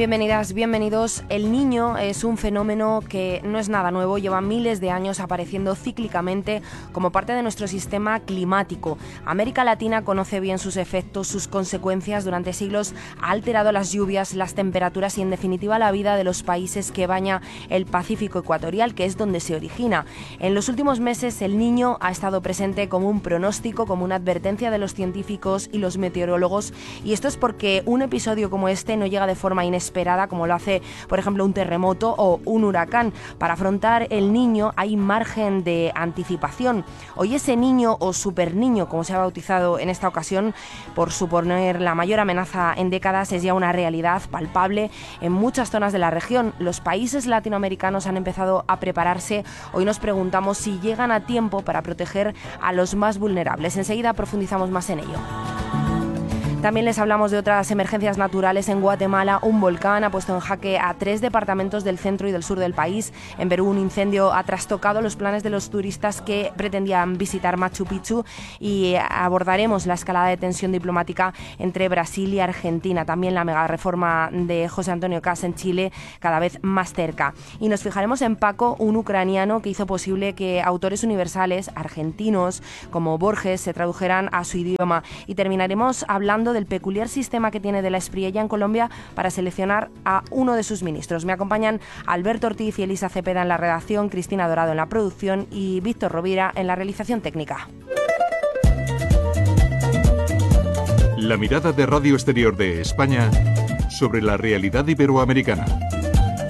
Bienvenidas, bienvenidos. El Niño es un fenómeno que no es nada nuevo, lleva miles de años apareciendo cíclicamente como parte de nuestro sistema climático. América Latina conoce bien sus efectos, sus consecuencias. Durante siglos ha alterado las lluvias, las temperaturas y en definitiva la vida de los países que baña el Pacífico ecuatorial, que es donde se origina. En los últimos meses el Niño ha estado presente como un pronóstico, como una advertencia de los científicos y los meteorólogos, y esto es porque un episodio como este no llega de forma inesperada como lo hace, por ejemplo, un terremoto o un huracán. Para afrontar el Niño hay margen de anticipación. Hoy ese niño o superniño, como se ha bautizado en esta ocasión, por suponer la mayor amenaza en décadas, es ya una realidad palpable en muchas zonas de la región. Los países latinoamericanos han empezado a prepararse. Hoy nos preguntamos si llegan a tiempo para proteger a los más vulnerables. Enseguida profundizamos más en ello. También les hablamos de otras emergencias naturales en Guatemala. Un volcán ha puesto en jaque a 3 departamentos del centro y del sur del país. En Perú, un incendio ha trastocado los planes de los turistas que pretendían visitar Machu Picchu, y abordaremos la escalada de tensión diplomática entre Brasil y Argentina. También la megareforma de José Antonio Kast en Chile, cada vez más cerca. Y nos fijaremos en Paco, un ucraniano que hizo posible que autores universales argentinos como Borges se tradujeran a su idioma. Y terminaremos hablando del peculiar sistema que tiene de la Espriella en Colombia para seleccionar a uno de sus ministros. Me acompañan Alberto Ortiz y Elisa Cepeda en la redacción, Cristina Dorado en la producción y Víctor Rovira en la realización técnica. La mirada de Radio Exterior de España sobre la realidad iberoamericana.